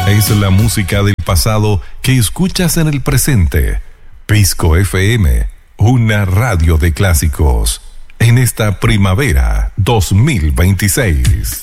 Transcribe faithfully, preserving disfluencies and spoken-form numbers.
Es la música del pasado que escuchas en el presente. Pisco F M, una radio de clásicos. En esta primavera dos mil veintiséis.